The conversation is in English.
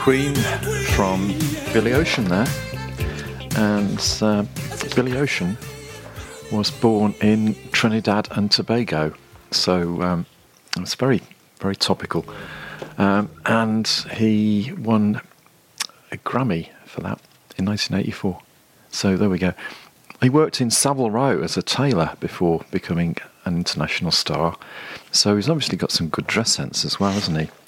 Queen from Billy Ocean there, and Billy Ocean was born in Trinidad and Tobago, so it's very, very topical, and he won a Grammy for that in 1984. So there we go. He worked in Savile Row as a tailor before becoming an international star, so he's obviously got some good dress sense as well, hasn't he?